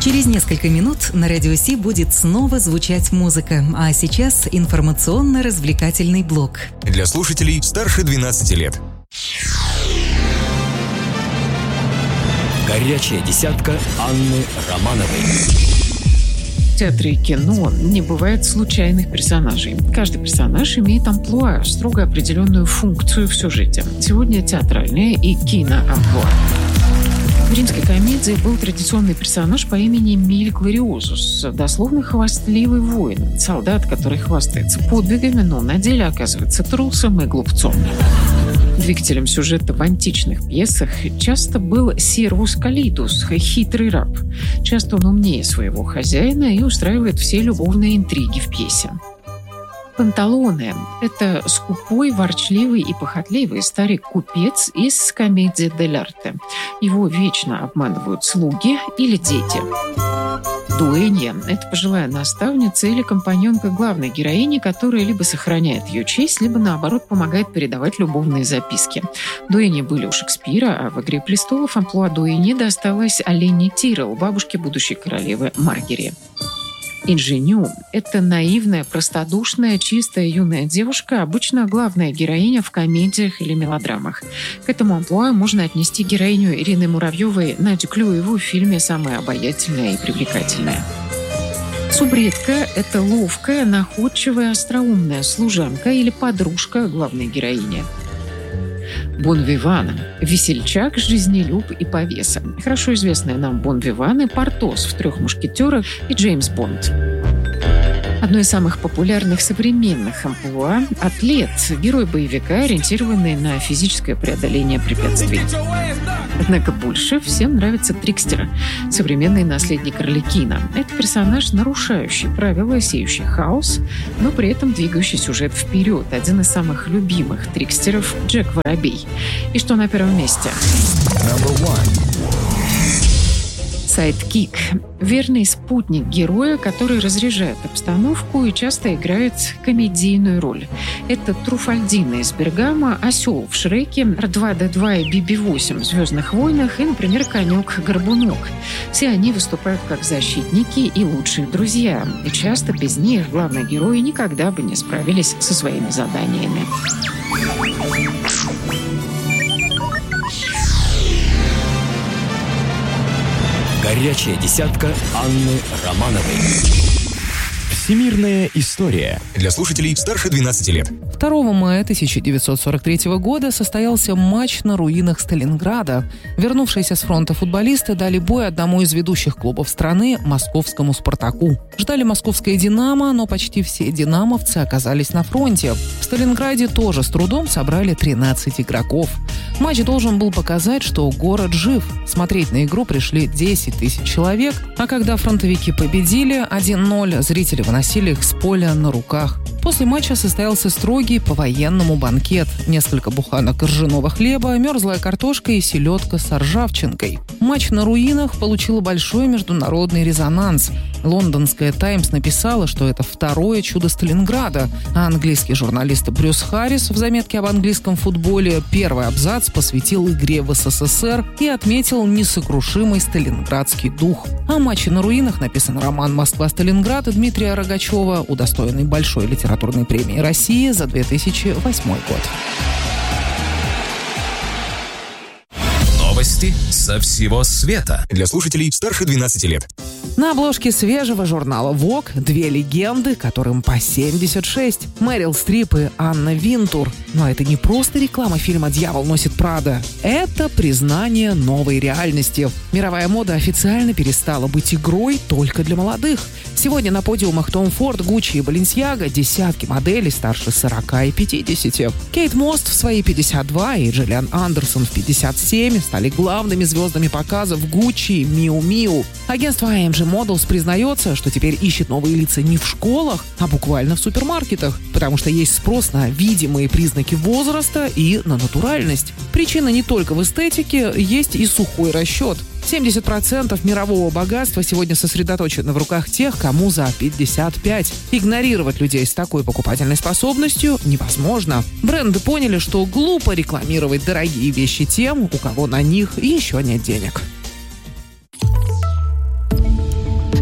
Через несколько минут на Радио Си будет снова звучать музыка, а сейчас информационно-развлекательный блок. Для слушателей старше 12 лет. Горячая десятка Анны Романовой. В театре и кино не бывает случайных персонажей. Каждый персонаж имеет амплуа, строго определенную функцию в сюжете. Сегодня театральное и киноамплуа. В римской комедии был традиционный персонаж по имени Эмиль Глориозус, дословно хвастливый воин, солдат, который хвастается подвигами, но на деле оказывается трусом и глупцом. Двигателем сюжета в античных пьесах часто был Сервус Калидус, хитрый раб. Часто он умнее своего хозяина и устраивает все любовные интриги в пьесе. Панталоне – это скупой, ворчливый и похотливый старик-купец из комедии дель арте. Его вечно обманывают слуги или дети. Дуэнья – это пожилая наставница или компаньонка главной героини, которая либо сохраняет ее честь, либо, наоборот, помогает передавать любовные записки. Дуэньи были у Шекспира, а в «Игре престолов» амплуа дуэньи досталось Олене Тиррелл, бабушке будущей королевы Маргери. Инженю – это наивная, простодушная, чистая юная девушка, обычно главная героиня в комедиях или мелодрамах. К этому амплуа можно отнести героиню Ирины Муравьевой Надю Клюеву в фильме «Самая обаятельная и привлекательная». Субредка – это ловкая, находчивая, остроумная служанка или подружка главной героини. Бонвиван – весельчак, жизнелюб и повеса. Хорошо известные нам Бонвиваны – Портос в «Трех мушкетерах» и Джеймс Бонд. Одно из самых популярных современных амплуа – атлет, герой боевика, ориентированный на физическое преодоление препятствий. Однако больше всем нравится Трикстер, современный наследник Арлекина. Это персонаж, нарушающий правила, сеющий хаос, но при этом двигающий сюжет вперед. Один из самых любимых Трикстеров – Джек Воробей. И что на первом месте? Сайдкик – верный спутник героя, который разряжает обстановку и часто играет комедийную роль. Это Труфальдино из Бергама, осел в Шреке, R2-D2 и BB-8 в «Звездных войнах» и, например, конек-горбунок. Все они выступают как защитники и лучшие друзья. И часто без них главные герои никогда бы не справились со своими заданиями. Горячая десятка Анны Романовой. Всемирная история. Для слушателей старше 12 лет. 2 мая 1943 года состоялся матч на руинах Сталинграда. Вернувшиеся с фронта футболисты дали бой одному из ведущих клубов страны – московскому «Спартаку». Ждали московское «Динамо», но почти все динамовцы оказались на фронте. В Сталинграде тоже с трудом собрали 13 игроков. Матч должен был показать, что город жив. Смотреть на игру пришли 10 тысяч человек, а когда фронтовики победили 1-0, зрители выносили их с поля на руках. После матча состоялся строгий по-военному банкет. Несколько буханок ржаного хлеба, мерзлая картошка и селедка с ржавчинкой. Матч на руинах получил большой международный резонанс. Лондонская «Таймс» написала, что это второе чудо Сталинграда, а английский журналист Брюс Харрис в заметке об английском футболе первый абзац посвятил игре в СССР и отметил несокрушимый сталинградский дух. О матче на руинах написан роман «Москва-Сталинград» Дмитрия Рогачева, удостоенный большой литературной премии России за 2008 год. Новости со всего света. Для слушателей старше 12 лет. На обложке свежего журнала Vogue две легенды, которым по 76. Мэрил Стрип и Анна Винтур. Но это не просто реклама фильма «Дьявол носит Прада». Это признание новой реальности. Мировая мода официально перестала быть игрой только для молодых. Сегодня на подиумах Том Форд, Гуччи и Баленсиаго десятки моделей старше 40 и 50. Кейт Мост в свои 52 и Джиллиан Андерсон в 57 стали главными звездами показов Гуччи и Миу Миу. Агентство AMG Models признается, что теперь ищет новые лица не в школах, а буквально в супермаркетах, потому что есть спрос на видимые признаки возраста и на натуральность. Причина не только в эстетике, есть и сухой расчет. 70% мирового богатства сегодня сосредоточено в руках тех, кому за 55. Игнорировать людей с такой покупательной способностью невозможно. Бренды поняли, что глупо рекламировать дорогие вещи тем, у кого на них еще нет денег.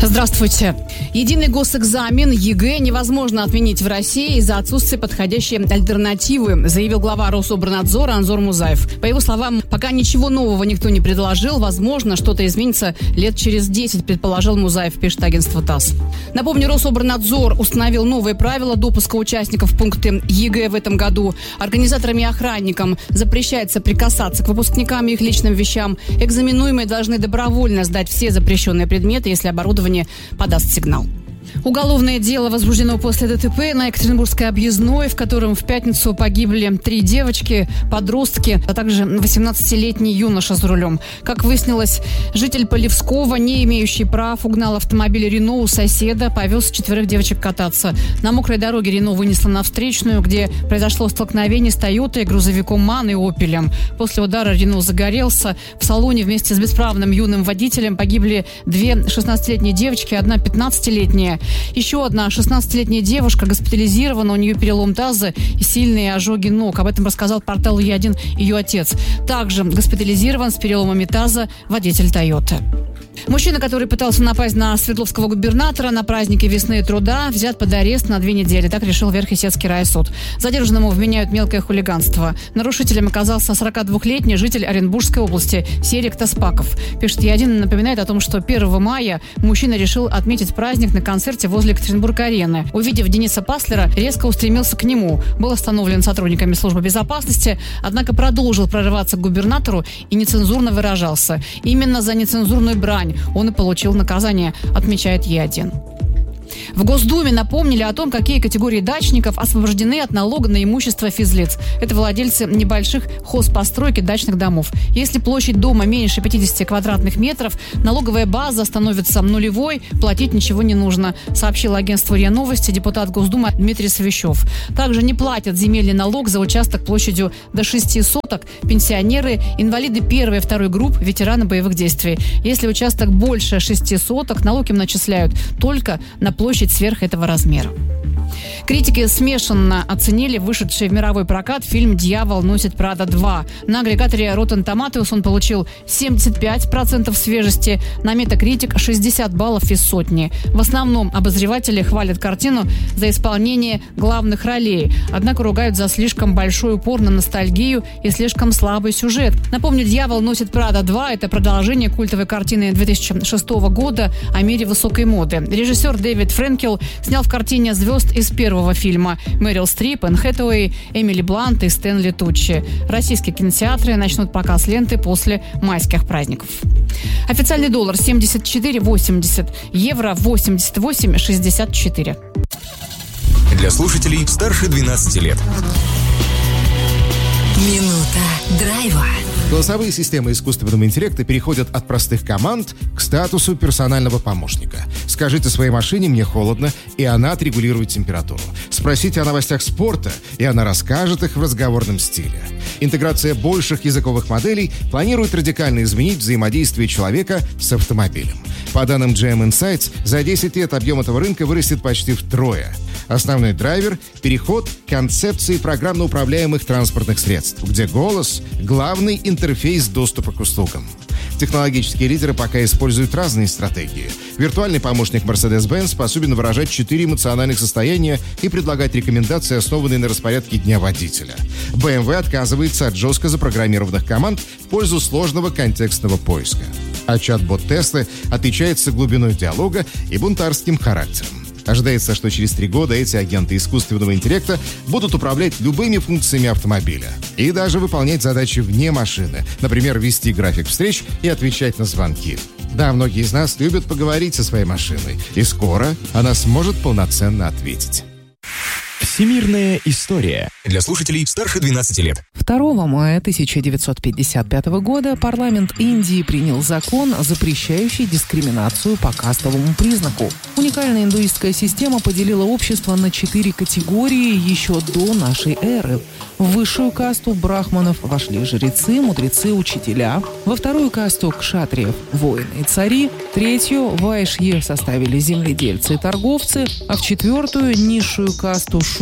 Здравствуйте. Единый госэкзамен ЕГЭ невозможно отменить в России из-за отсутствия подходящей альтернативы, заявил глава Рособорнадзора Анзор Музаев. По его словам, пока ничего нового никто не предложил, возможно, что-то изменится лет через 10, предположил Музаев, пишет агентство ТАСС. Напомню, Рособорнадзор установил новые правила допуска участников в пункты ЕГЭ в этом году. Организаторам и охранникам запрещается прикасаться к выпускникам и их личным вещам. Экзаменуемые должны добровольно сдать все запрещенные предметы, если оборудование подаст сигнал. Уголовное дело возбуждено после ДТП на Екатеринбургской объездной, в котором в пятницу погибли 3 девочки, подростки, а также 18-летний юноша за рулем. Как выяснилось, житель Полевского, не имеющий прав, угнал автомобиль Рено у соседа, повез 4 девочек кататься. На мокрой дороге Рено вынесло на встречную, где произошло столкновение с Тойотой, грузовиком МАН и Опелем. После удара Рено загорелся. В салоне вместе с бесправным юным водителем погибли 2 16-летние девочки, 1 15-летняя. Еще одна 16-летняя девушка госпитализирована, у нее перелом таза и сильные ожоги ног. Об этом рассказал порталу Е1 ее отец. Также госпитализирован с переломами таза водитель Тойоты. Мужчина, который пытался напасть на Свердловского губернатора на празднике весны и труда, взят под арест на 2 недели. Так решил Верхесецкий райсуд. Задержанному вменяют мелкое хулиганство. Нарушителем оказался 42-летний житель Оренбургской области Серик Таспаков. Пишет Е1, напоминает о том, что 1 мая мужчина решил отметить праздник на концерте возле Екатеринбург-арены. Увидев Дениса Паслера, резко устремился к нему. Был остановлен сотрудниками службы безопасности, однако продолжил прорываться к губернатору и нецензурно выражался. Именно за нецензурную брань он и получил наказание, отмечает Е1. В Госдуме напомнили о том, какие категории дачников освобождены от налога на имущество физлиц. Это владельцы небольших хозпостройки дачных домов. Если площадь дома меньше 50 квадратных метров, налоговая база становится нулевой, платить ничего не нужно, сообщил агентству РИА Новости депутат Госдумы Дмитрий Савищев. Также не платят земельный налог за участок площадью до 6 соток пенсионеры, инвалиды 1 и 2 групп, ветераны боевых действий. Если участок больше 6 соток, налог им начисляют только на площадь сверх этого размера. Критики смешанно оценили вышедший в мировой прокат фильм «Дьявол носит Прада 2». На агрегаторе Rotten Tomatoes он получил 75% свежести, на Metacritic 60 баллов из 100. В основном обозреватели хвалят картину за исполнение главных ролей, однако ругают за слишком большой упор на ностальгию и слишком слабый сюжет. Напомню, «Дьявол носит Прада 2» — это продолжение культовой картины 2006 года о мире высокой моды. Режиссер Дэвид Френкел снял в картине звезд из первого фильма: Мэрил Стрип, Энн Хэтэуэй, Эмили Блант и Стэнли Туччи. Российские кинотеатры начнут показ ленты после майских праздников. Официальный доллар 74,80, евро 88,64. Для слушателей старше 12 лет. Минута драйва. Голосовые системы искусственного интеллекта переходят от простых команд к статусу персонального помощника. Скажите своей машине «мне холодно», и она отрегулирует температуру. Спросите о новостях спорта, и она расскажет их в разговорном стиле. Интеграция больших языковых моделей планирует радикально изменить взаимодействие человека с автомобилем. По данным GM Insights, за 10 лет объем этого рынка вырастет почти втрое. Основной драйвер – переход к концепции программно управляемых транспортных средств, где голос – главный интерфейс доступа к услугам. Технологические лидеры пока используют разные стратегии. Виртуальный помощник Mercedes-Benz способен выражать 4 эмоциональных состояния и предлагать рекомендации, основанные на распорядке дня водителя. BMW отказывается от жестко запрограммированных команд в пользу сложного контекстного поиска. А чат-бот Tesla отличается глубиной диалога и бунтарским характером. Ожидается, что через 3 года эти агенты искусственного интеллекта будут управлять любыми функциями автомобиля и даже выполнять задачи вне машины, например, вести график встреч и отвечать на звонки. Да, многие из нас любят поговорить со своей машиной, и скоро она сможет полноценно ответить. Всемирная история. Для слушателей старше 12 лет. 2 мая 1955 года парламент Индии принял закон, запрещающий дискриминацию по кастовому признаку. Уникальная индуистская система поделила общество на 4 категории еще до нашей эры. В высшую касту брахманов вошли жрецы, мудрецы, учителя. Во вторую касту кшатриев – воины и цари. Третью – вайшьи составили земледельцы и торговцы. А в четвертую, низшую касту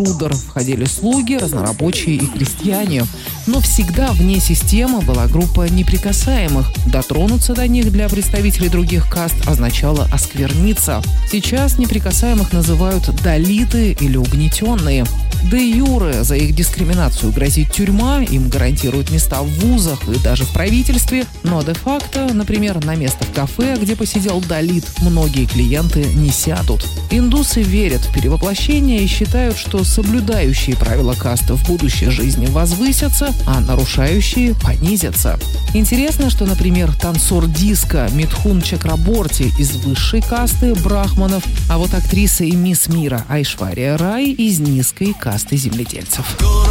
интрудер. Входили слуги, разнорабочие и крестьяне. Но всегда вне системы была группа неприкасаемых. Дотронуться до них для представителей других каст означало оскверниться. Сейчас неприкасаемых называют далиты или угнетенные. Де юре за их дискриминацию грозит тюрьма, им гарантируют места в вузах и даже в правительстве, но де-факто, например, на место в кафе, где посидел далит, многие клиенты не сядут. Индусы верят в перевоплощение и считают, что соблюдающие правила касты в будущей жизни возвысятся, а нарушающие понизятся. Интересно, что, например, танцор диско Митхун Чакраборти из высшей касты брахманов, а вот актриса и мисс мира Айшвария Рай из низкой касты земледельцев.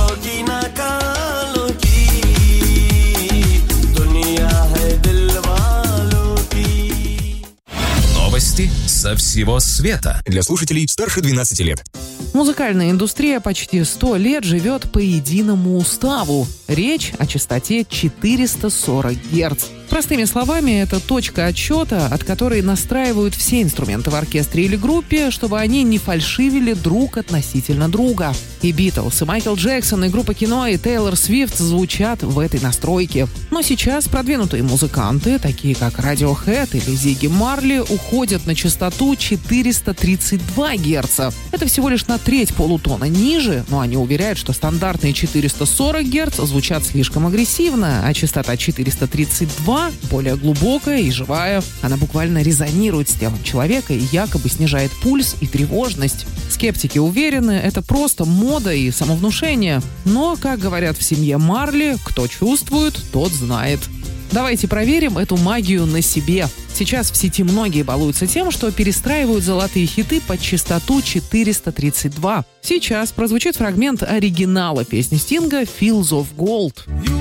Новости со всего света. Для слушателей старше 12 лет. Музыкальная индустрия почти 100 лет живет по единому уставу. Речь о частоте 440 Гц. Простыми словами, это точка отсчета, от которой настраивают все инструменты в оркестре или группе, чтобы они не фальшивили друг относительно друга. И Битлз, и Майкл Джексон, и группа Кино, и Тейлор Свифт звучат в этой настройке. Но сейчас продвинутые музыканты, такие как Radiohead или Зигги Марли, уходят на частоту 432 Гц. Это всего лишь на треть полутона ниже, но они уверяют, что стандартные 440 Гц звучат слишком агрессивно, а частота 432 более глубокая и живая. Она буквально резонирует с телом человека и якобы снижает пульс и тревожность. Скептики уверены, это просто мода и самовнушение. Но, как говорят в семье Марли, кто чувствует, тот знает. Давайте проверим эту магию на себе. Сейчас в сети многие балуются тем, что перестраивают золотые хиты под частоту 432. Сейчас прозвучит фрагмент оригинала песни Стинга «Fields of Gold».